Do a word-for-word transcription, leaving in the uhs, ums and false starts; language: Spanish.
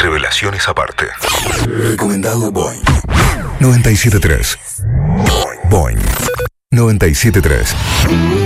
Revelaciones aparte. Recomendado Boing. noventa y siete punto tres. Boing. noventa y siete punto tres.